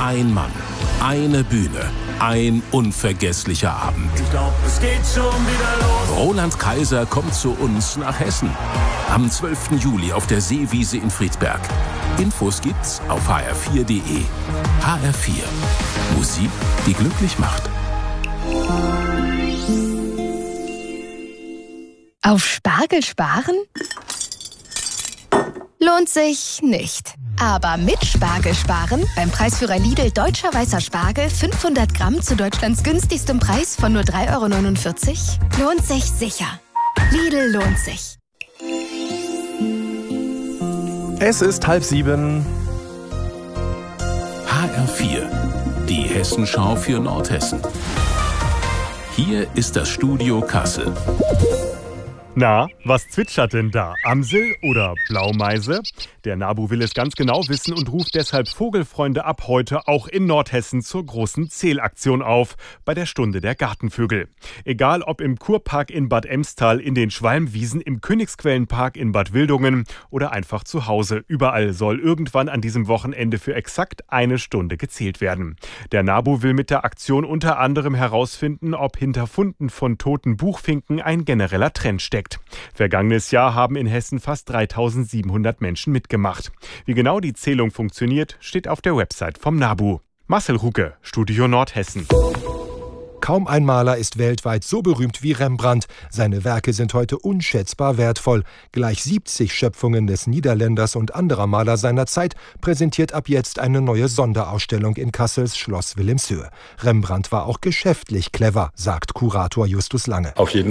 Ein Mann, eine Bühne, ein unvergesslicher Abend. Ich glaub, es geht schon wieder los. Roland Kaiser kommt zu uns nach Hessen. Am 12. Juli auf der Seewiese in Friedberg. Infos gibt's auf hr4.de. HR4. Musik, die glücklich macht. Auf Spargel sparen? Lohnt sich nicht. Aber mit Spargel sparen, beim Preisführer Lidl Deutscher Weißer Spargel 500 Gramm zu Deutschlands günstigstem Preis von nur 3,49 €, lohnt sich sicher. Lidl lohnt sich. Es ist 6:30. HR4. Die Hessenschau für Nordhessen. Hier ist das Studio Kassel. Na, was zwitschert denn da? Amsel oder Blaumeise? Der NABU will es ganz genau wissen und ruft deshalb Vogelfreunde ab heute auch in Nordhessen zur großen Zählaktion auf, bei der Stunde der Gartenvögel. Egal ob im Kurpark in Bad Emstal, in den Schwalmwiesen, im Königsquellenpark in Bad Wildungen oder einfach zu Hause. Überall soll irgendwann an diesem Wochenende für exakt eine Stunde gezählt werden. Der NABU will mit der Aktion unter anderem herausfinden, ob hinter Funden von toten Buchfinken ein genereller Trend steckt. Vergangenes Jahr haben in Hessen fast 3.700 Menschen mitgemacht. Wie genau die Zählung funktioniert, steht auf der Website vom NABU. Marcel Rucke, Studio Nordhessen. Kaum ein Maler ist weltweit so berühmt wie Rembrandt. Seine Werke sind heute unschätzbar wertvoll. Gleich 70 Schöpfungen des Niederländers und anderer Maler seiner Zeit präsentiert ab jetzt eine neue Sonderausstellung in Kassels Schloss Wilhelmshöhe. Rembrandt war auch geschäftlich clever, sagt Kurator Justus Lange. Auf jeden